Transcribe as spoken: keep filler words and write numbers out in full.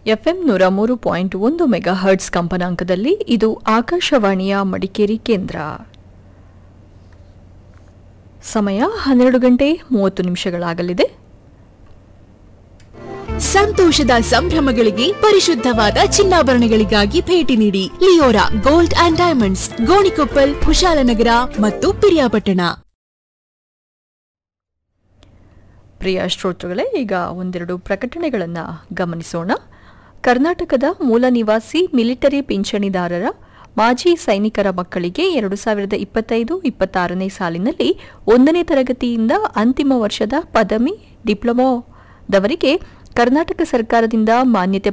FM ನೂರ ಮೂರು point ಒಂದು ಮೆಗಾ ಹರ್ಟ್ಸ್ ಕಂಪನಾಂಕದಲ್ಲಿ ಇದು ಆಕಾಶವಾಣಿಯ ಮಡಿಕೇರಿ ಕೇಂದ್ರ. ಸಮಯ ಹನ್ನೆರಡು ಗಂಟೆ ಮೂವತ್ತು ನಿಮಿಷಗಳಾಗಲಿದೆ. ಸಂತೋಷದ ಸಂಭ್ರಮಗಳಿಗೆ ಪರಿಶುದ್ಧವಾದ ಚಿನ್ನಾಭರಣಗಳಿಗಾಗಿ ಭೇಟಿ ನೀಡಿ Leora gold and diamonds, Gonikoppal, Kushalnagar ಮತ್ತು ಪಿರಿಯಾಪಟ್ಟಣ. ಪ್ರಿಯ ಶ್ರೋತೃಗಳೇ, ಈಗ ಒಂದೆರಡು ಪ್ರಕಟಣೆಗಳನ್ನು ಗಮನಿಸೋಣ. ಕರ್ನಾಟಕದ ಮೂಲ ನಿವಾಸಿ ಮಿಲಿಟರಿ ಪಿಂಚಣಿದಾರರ ಮಾಜಿ ಸೈನಿಕರ ಮಕ್ಕಳಿಗೆ ಎರಡು ಸಾವಿರದ ಇಪ್ಪತ್ತೈದು ಇಪ್ಪತ್ತಾರನೇ ಸಾಲಿನಲ್ಲಿ ಒಂದನೇ ತರಗತಿಯಿಂದ ಅಂತಿಮ ವರ್ಷದ ಪದವಿ ಡಿಪ್ಲೊಮಾದವರಿಗೆ ಕರ್ನಾಟಕ ಸರ್ಕಾರದಿಂದ ಮಾನ್ಯತೆ